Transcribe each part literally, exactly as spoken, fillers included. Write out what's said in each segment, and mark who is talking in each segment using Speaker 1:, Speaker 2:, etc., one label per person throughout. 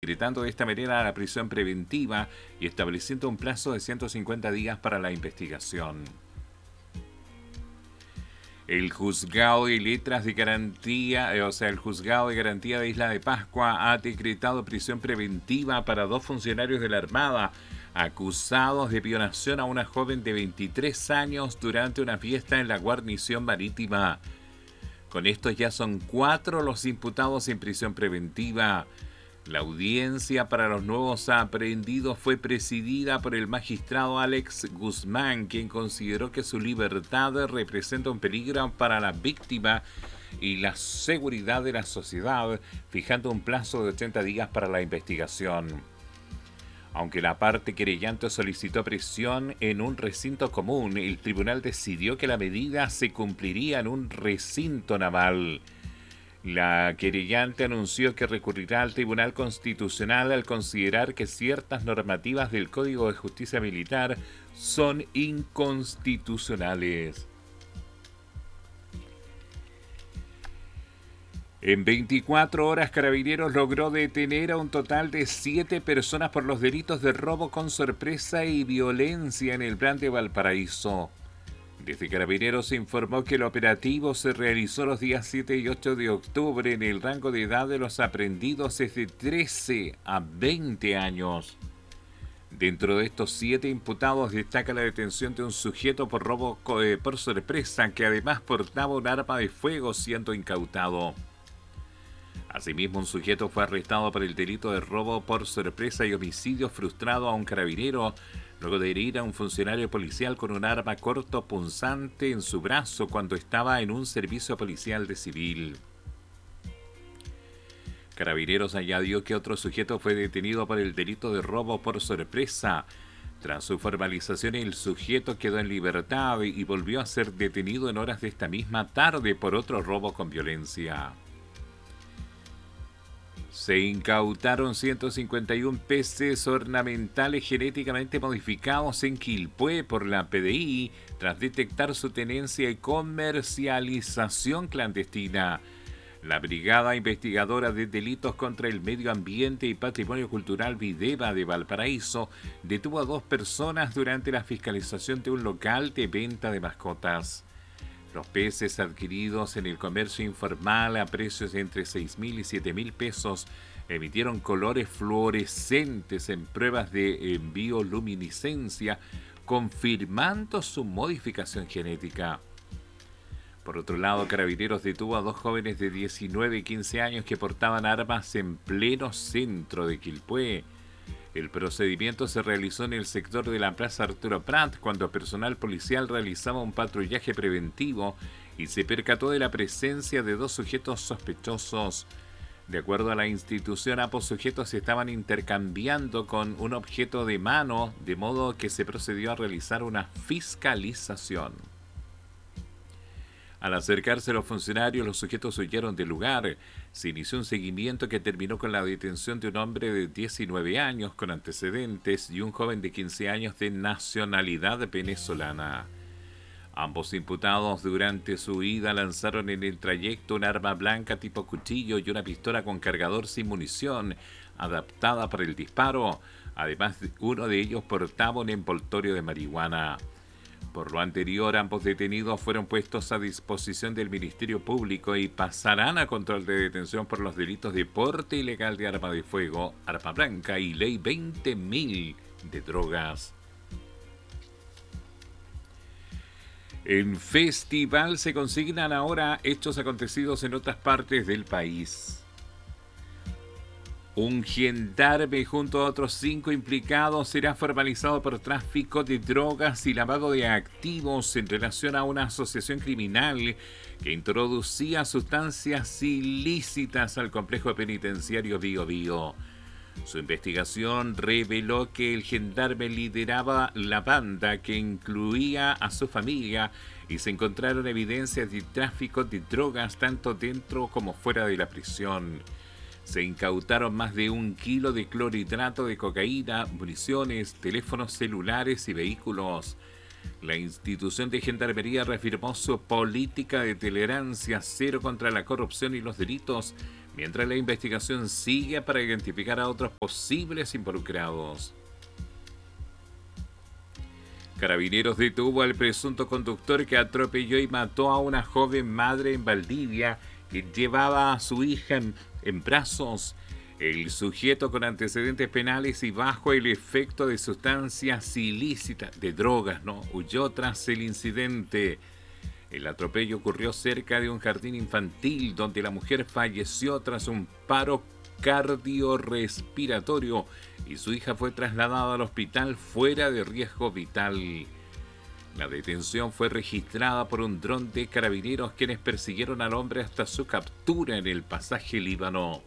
Speaker 1: decretando de esta manera la prisión preventiva y estableciendo un plazo de ciento cincuenta días para la investigación. El juzgado de letras de garantía, eh, o sea, el juzgado de garantía de Isla de Pascua ha decretado prisión preventiva para dos funcionarios de la Armada acusados de violación a una joven de veintitrés años durante una fiesta en la guarnición marítima. Con esto ya son cuatro los imputados en prisión preventiva. La audiencia para los nuevos aprehendidos fue presidida por el magistrado Alex Guzmán, quien consideró que su libertad representa un peligro para la víctima y la seguridad de la sociedad, fijando un plazo de ochenta días para la investigación. Aunque la parte querellante solicitó prisión en un recinto común, el tribunal decidió que la medida se cumpliría en un recinto naval. La querellante anunció que recurrirá al Tribunal Constitucional al considerar que ciertas normativas del Código de Justicia Militar son inconstitucionales. En veinticuatro horas, Carabineros logró detener a un total de siete personas por los delitos de robo con sorpresa y violencia en el Plan de Valparaíso. Desde Carabineros se informó que el operativo se realizó los días siete y ocho de octubre en el rango de edad de los aprehendidos es de trece a veinte años. Dentro de estos siete imputados destaca la detención de un sujeto por robo eh, por sorpresa que además portaba un arma de fuego siendo incautado. Asimismo, un sujeto fue arrestado por el delito de robo por sorpresa y homicidio frustrado a un carabinero luego de herir a un funcionario policial con un arma cortopunzante en su brazo cuando estaba en un servicio policial de civil. Carabineros añadió que otro sujeto fue detenido por el delito de robo por sorpresa. Tras su formalización, el sujeto quedó en libertad y volvió a ser detenido en horas de esta misma tarde por otro robo con violencia. Se incautaron ciento cincuenta y uno peces ornamentales genéticamente modificados en Quilpué por la P D I tras detectar su tenencia y comercialización clandestina. La Brigada Investigadora de Delitos contra el Medio Ambiente y Patrimonio Cultural Videva de Valparaíso detuvo a dos personas durante la fiscalización de un local de venta de mascotas. Los peces adquiridos en el comercio informal a precios de entre seis mil y siete mil pesos emitieron colores fluorescentes en pruebas de bioluminiscencia, confirmando su modificación genética. Por otro lado, Carabineros detuvo a dos jóvenes de diecinueve y quince años que portaban armas en pleno centro de Quilpué. El procedimiento se realizó en el sector de la Plaza Arturo Prat cuando personal policial realizaba un patrullaje preventivo y se percató de la presencia de dos sujetos sospechosos. De acuerdo a la institución, ambos sujetos se estaban intercambiando con un objeto de mano, de modo que se procedió a realizar una fiscalización. Al acercarse a los funcionarios, los sujetos huyeron del lugar. Se inició un seguimiento que terminó con la detención de un hombre de diecinueve años con antecedentes y un joven de quince años de nacionalidad venezolana. Ambos imputados durante su huida lanzaron en el trayecto un arma blanca tipo cuchillo y una pistola con cargador sin munición, adaptada para el disparo. Además, uno de ellos portaba un envoltorio de marihuana. Por lo anterior, ambos detenidos fueron puestos a disposición del Ministerio Público y pasarán a control de detención por los delitos de porte ilegal de arma de fuego, arma blanca y ley veinte mil de drogas. En festival se consignan ahora hechos acontecidos en otras partes del país. Un gendarme junto a otros cinco implicados será formalizado por tráfico de drogas y lavado de activos en relación a una asociación criminal que introducía sustancias ilícitas al complejo penitenciario Bío Bío. Su investigación reveló que el gendarme lideraba la banda que incluía a su familia y se encontraron evidencias de tráfico de drogas tanto dentro como fuera de la prisión. Se incautaron más de un kilo de clorhidrato de cocaína, municiones, teléfonos celulares y vehículos. La institución de Gendarmería reafirmó su política de tolerancia cero contra la corrupción y los delitos, mientras la investigación sigue para identificar a otros posibles involucrados. Carabineros detuvo al presunto conductor que atropelló y mató a una joven madre en Valdivia que llevaba a su hija en, en brazos. El sujeto con antecedentes penales y bajo el efecto de sustancias ilícitas, de drogas, ¿no?, huyó tras el incidente. El atropello ocurrió cerca de un jardín infantil donde la mujer falleció tras un paro cardiorrespiratorio y su hija fue trasladada al hospital fuera de riesgo vital. La detención fue registrada por un dron de carabineros quienes persiguieron al hombre hasta su captura en el pasaje Líbano.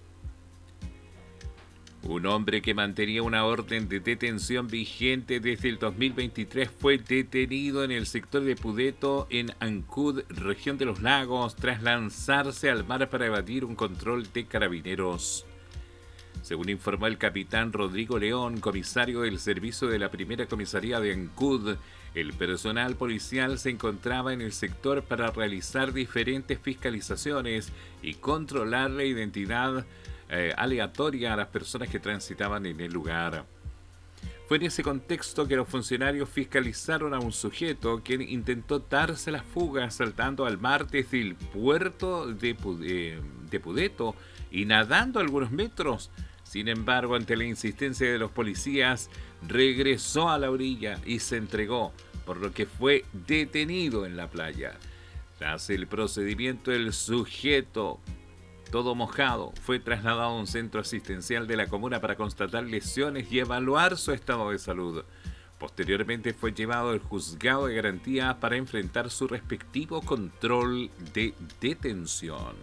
Speaker 1: Un hombre que mantenía una orden de detención vigente desde el dos mil veintitrés fue detenido en el sector de Pudeto, en Ancud, región de los Lagos, tras lanzarse al mar para evadir un control de carabineros. Según informó el capitán Rodrigo León, comisario del servicio de la primera comisaría de Ancud, el personal policial se encontraba en el sector para realizar diferentes fiscalizaciones y controlar la identidad Eh, aleatoria a las personas que transitaban en el lugar. Fue en ese contexto que los funcionarios fiscalizaron a un sujeto quien intentó darse la fuga saltando al mar desde el puerto de, eh, de Pudeto y nadando algunos metros. Sin embargo, ante la insistencia de los policías, regresó a la orilla y se entregó, por lo que fue detenido en la playa. Tras el procedimiento, el sujeto, todo mojado, fue trasladado a un centro asistencial de la comuna para constatar lesiones y evaluar su estado de salud. Posteriormente fue llevado al juzgado de garantía para enfrentar su respectivo control de detención.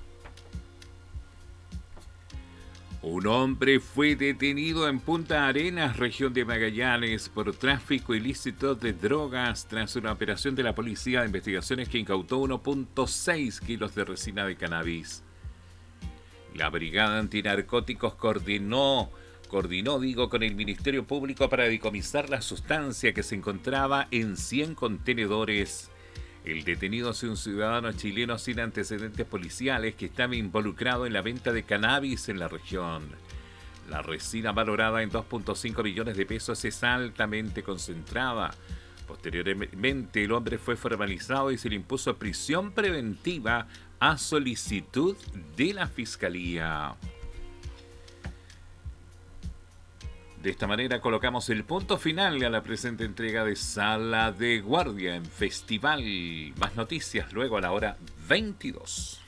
Speaker 1: Un hombre fue detenido en Punta Arenas, región de Magallanes, por tráfico ilícito de drogas tras una operación de la Policía de Investigaciones que incautó uno punto seis kilos de resina de cannabis. La Brigada Antinarcóticos coordinó, coordinó, digo, con el Ministerio Público para decomisar la sustancia que se encontraba en cien contenedores. El detenido es un ciudadano chileno sin antecedentes policiales que estaba involucrado en la venta de cannabis en la región. La resina, valorada en dos punto cinco millones de pesos, es altamente concentrada. Posteriormente, el hombre fue formalizado y se le impuso prisión preventiva a solicitud de la Fiscalía. De esta manera colocamos el punto final a la presente entrega de Sala de Guardia en Festival. Más noticias luego a la hora veintidós.